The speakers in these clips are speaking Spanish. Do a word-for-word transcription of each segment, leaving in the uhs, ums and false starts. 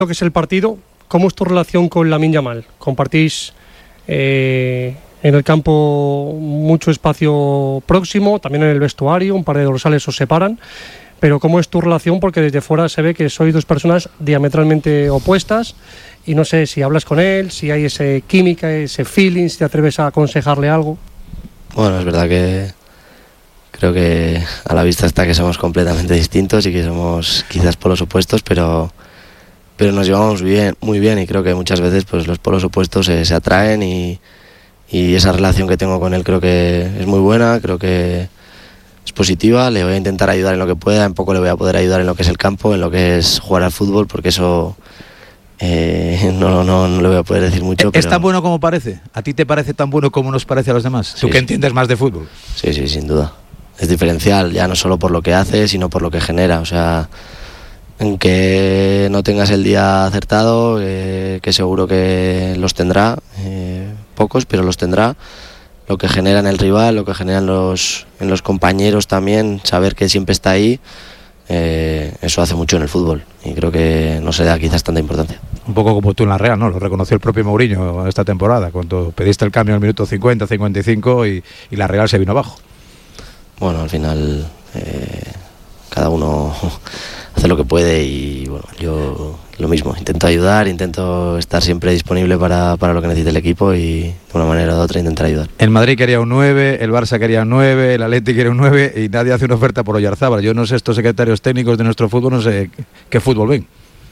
lo que es el partido, ¿cómo es tu relación con Lamine Yamal? ¿Compartís eh, en el campo mucho espacio próximo, también en el vestuario, un par de dorsales os separan? Pero ¿cómo es tu relación? Porque desde fuera se ve que sois dos personas diametralmente opuestas y no sé si hablas con él, si hay ese química, ese feeling, si te atreves a aconsejarle algo. Bueno, es verdad que creo que a la vista está que somos completamente distintos y que somos quizás polos opuestos, pero, pero nos llevamos bien, muy bien, y creo que muchas veces pues los polos opuestos se, se atraen y, y esa relación que tengo con él creo que es muy buena, creo que es positiva. Le voy a intentar ayudar en lo que pueda, en poco le voy a poder ayudar en lo que es el campo, en lo que es jugar al fútbol, porque eso eh, no, no, no le voy a poder decir mucho. ¿Es pero... tan bueno como parece? ¿A ti te parece tan bueno como nos parece a los demás? Sí, Tú que sí. entiendes más de fútbol. Sí, sí, sin duda. Es diferencial, ya no solo por lo que hace, sino por lo que genera. O sea, aunque no tengas el día acertado, eh, que seguro que los tendrá, eh, pocos, pero los tendrá. Lo que genera en el rival, lo que genera en los, en los compañeros también, saber que siempre está ahí, eh, eso hace mucho en el fútbol y creo que no se da quizás tanta importancia. Un poco como tú en la Real, ¿no? Lo reconoció el propio Mourinho esta temporada, cuando pediste el cambio en el minuto cincuenta, cincuenta y cinco y, y la Real se vino abajo. Bueno, al final eh, cada uno hace lo que puede y bueno, yo lo mismo, intento ayudar, intento estar siempre disponible para, para lo que necesite el equipo y de una manera u otra intentar ayudar. El Madrid quería un nueve, el Barça quería un nueve, el Atleti quería un nueve y nadie hace una oferta por Oyarzábal. Yo no sé, estos secretarios técnicos de nuestro fútbol, no sé qué, qué fútbol ven.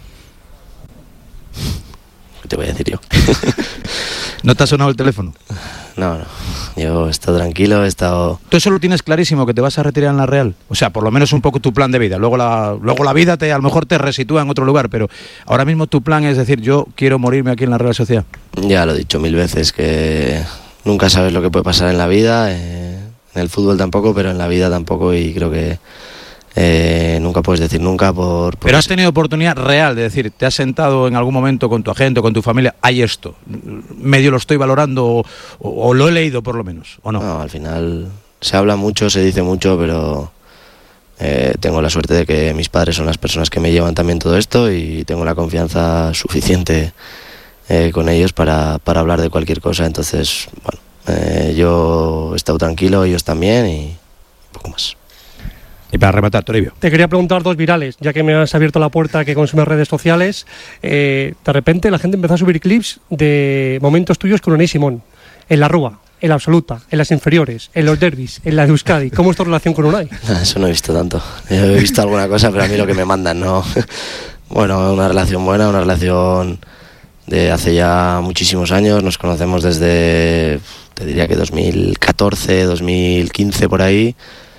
¿Qué te voy a decir yo? ¿No te ha sonado el teléfono? No, no, yo he estado tranquilo, he estado... Tú eso lo tienes clarísimo, que te vas a retirar en la Real. O sea, por lo menos un poco tu plan de vida. Luego la, luego la vida te, a lo mejor te resitúa en otro lugar, pero ahora mismo tu plan es decir, yo quiero morirme aquí en la Real Sociedad. Ya lo he dicho mil veces, que nunca sabes lo que puede pasar en la vida, eh, en el fútbol tampoco, pero en la vida tampoco, y creo que eh, nunca puedes decir nunca por, por... Pero has tenido oportunidad real de decir, te has sentado en algún momento con tu agente o con tu familia, hay esto, medio lo estoy valorando o, o, o lo he leído por lo menos, ¿o no? No, al final se habla mucho, se dice mucho, pero eh, tengo la suerte de que mis padres son las personas que me llevan también todo esto y tengo la confianza suficiente eh, con ellos para, para hablar de cualquier cosa. Entonces, bueno, eh, yo he estado tranquilo, ellos también, y un poco más. Y para rematar, Toribio. Te quería preguntar dos virales, ya que me has abierto la puerta que consumes redes sociales. Eh, de repente la gente empezó a subir clips de momentos tuyos con Unai Simón, en la Rúa, en la Absoluta, en las inferiores, en los derbis, en la de Euskadi. ¿Cómo es tu relación con Unai? Eso no he visto tanto. Yo he visto alguna cosa, pero a mí lo que me mandan no. Bueno, una relación buena, una relación de hace ya muchísimos años. Nos conocemos desde, te diría que dos mil catorce, dos mil quince por ahí.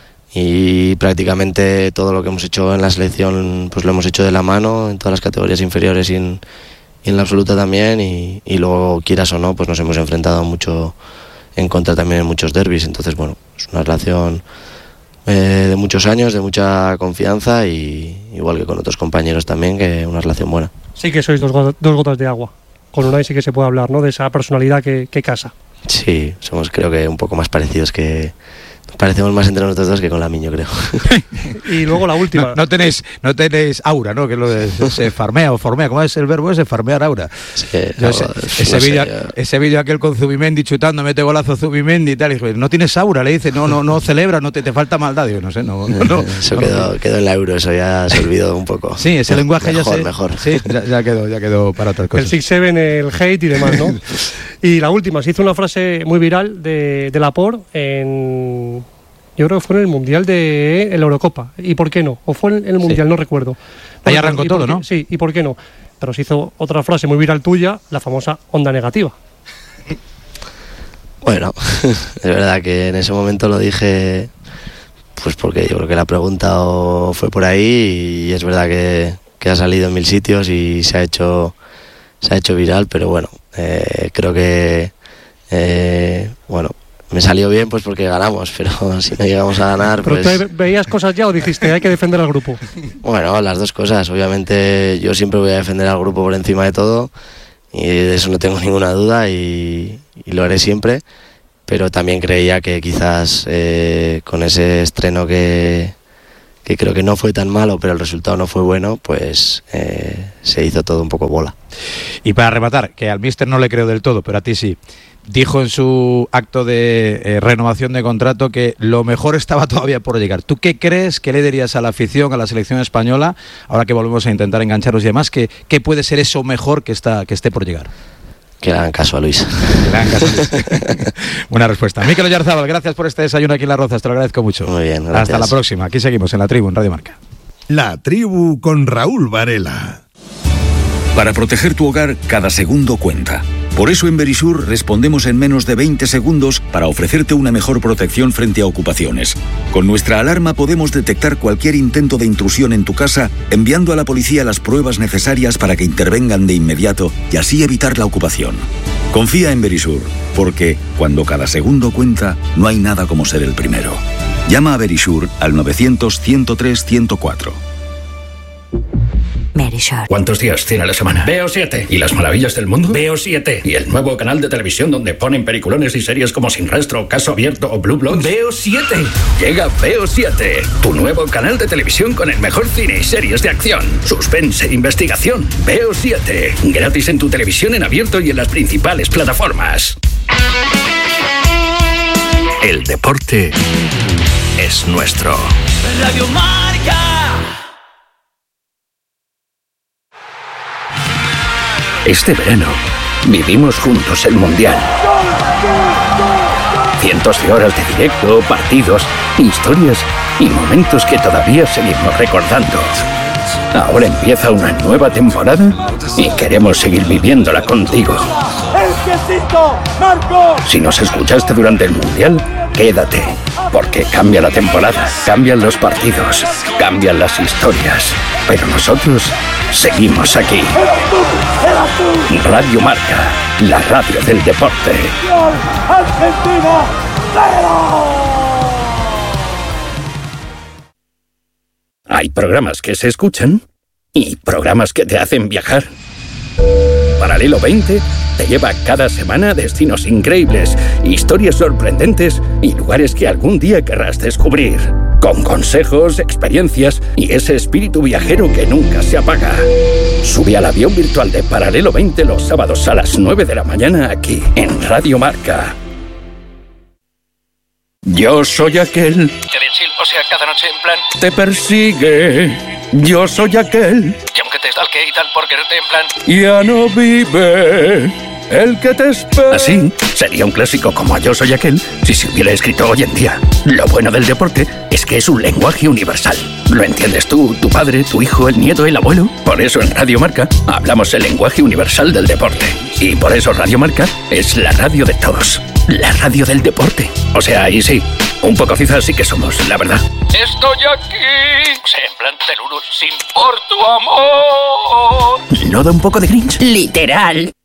Y prácticamente todo lo que hemos hecho en la selección pues lo hemos hecho de la mano en todas las categorías inferiores y en, y en la absoluta también, y, y luego quieras o no pues nos hemos enfrentado mucho en contra también en muchos derbis. Entonces bueno, es una relación eh, de muchos años, de mucha confianza, y igual que con otros compañeros también, que una relación buena. Sí que sois dos, go- dos gotas de agua. Con Unai sí que se puede hablar, ¿no? De esa personalidad que, que casa. Sí, somos creo que un poco más parecidos, que parecemos más entre nosotros dos que con Lamine, yo creo. Y luego la última. No, no tenéis no tenéis aura, ¿no? Que es lo de se farmea o formea. ¿Cómo es el verbo ese? Farmear aura. Sí, Yo no, ese no ese sé, vídeo yo- ese vídeo aquel con Zubimendi chutando, mete golazo Zubimendi y tal. Y dijo, no tienes aura, le dice, no, no, no celebra, no te, te falta maldad. Digo, no sé, no. no, no eso no, quedó, no. quedó en la Euro, eso ya se olvidó un poco. Sí, ese lenguaje mejor, ya se. Mejor, Sí, ya, ya quedó, ya quedó para otras El cosas. six seven, el hate y demás, ¿no? Y la última, se hizo una frase muy viral de, de Laporte en... Yo creo que fue en el Mundial de en la Eurocopa. ¿Y por qué no? O fue en el Mundial, Sí. no recuerdo. Ahí Bueno, arrancó ¿y todo, por qué? ¿no? Sí, ¿y por qué no? Pero se hizo otra frase muy viral tuya, la famosa onda negativa. Bueno, es verdad que en ese momento lo dije, pues porque yo creo que la pregunta o fue por ahí, y es verdad que, que ha salido en mil sitios y se ha hecho se ha hecho viral, pero bueno, eh, creo que eh, bueno, me salió bien pues porque ganamos, pero si no llegamos a ganar, ¿Pero pues tú veías cosas ya o dijiste hay que defender al grupo? bueno, las dos cosas. Obviamente yo siempre voy a defender al grupo por encima de todo, y de eso no tengo ninguna duda, y, y lo haré siempre, pero también creía que quizás eh, con ese estreno que, que creo que no fue tan malo, pero el resultado no fue bueno, pues eh, se hizo todo un poco bola. Y para rematar, que al míster no le creo del todo, pero a ti sí, dijo en su acto de eh, renovación de contrato que lo mejor estaba todavía por llegar. ¿Tú qué crees que le dirías a la afición, a la selección española, ahora que volvemos a intentar engancharnos y demás, que, que puede ser eso mejor que, está, que esté por llegar? Que le hagan caso a Luis. Que le hagan caso a Luis. Buena respuesta. Mikel Oyarzábal, gracias por este desayuno aquí en Las Rozas, te lo agradezco mucho. Muy bien, gracias. Hasta la próxima. Aquí seguimos en La Tribu, en Radio Marca. La Tribu con Raúl Varela. Para proteger tu hogar, cada segundo cuenta. Por eso en Verisur respondemos en menos de veinte segundos para ofrecerte una mejor protección frente a ocupaciones. Con nuestra alarma podemos detectar cualquier intento de intrusión en tu casa, enviando a la policía las pruebas necesarias para que intervengan de inmediato y así evitar la ocupación. Confía en Verisur, porque cuando cada segundo cuenta, no hay nada como ser el primero. Llama a Verisur al novecientos, ciento tres, ciento cuatro. Verisur. ¿Cuántos días tiene la semana? Veo siete. ¿Y las maravillas del mundo? Veo siete. ¿Y el nuevo canal de televisión donde ponen peliculones y series como Sin Rastro, Caso Abierto o Blue Bloods? Veo siete. Llega Veo siete, tu nuevo canal de televisión con el mejor cine y series de acción, suspense e investigación. Veo siete. Gratis en tu televisión en abierto y en las principales plataformas. El deporte es nuestro. Radio Marca. Este verano vivimos juntos el Mundial. Cientos de horas de directo, partidos, historias y momentos que todavía seguimos recordando. Ahora empieza una nueva temporada y queremos seguir viviéndola contigo. Si nos escuchaste durante el Mundial, quédate, porque cambia la temporada, cambian los partidos, cambian las historias, pero nosotros seguimos aquí. Radio Marca, la radio del deporte. Argentina, Hay programas que se escuchan y programas que te hacen viajar. Paralelo veinte te lleva cada semana a destinos increíbles, historias sorprendentes y lugares que algún día querrás descubrir. Con consejos, experiencias y ese espíritu viajero que nunca se apaga. Sube al avión virtual de Paralelo veinte los sábados a las nueve de la mañana aquí, en Radio Marca. Yo soy aquel que de chill, o sea, cada noche en plan te persigue. Yo soy aquel y aunque te stalke y tal por quererte en plan ya no vive el que te espera. Así sería un clásico como Yo soy aquel si se hubiera escrito hoy en día. Lo bueno del deporte es que es un lenguaje universal. Lo entiendes tú, tu padre, tu hijo, el nieto, el abuelo. Por eso en Radio Marca hablamos el lenguaje universal del deporte. Y por eso Radio Marca es la radio de todos. La radio del deporte. O sea, ahí sí, un poco cizas sí que somos, la verdad. estoy aquí. O sea, en plan Teluru, sin por tu amor. ¿No da un poco de cringe? Literal.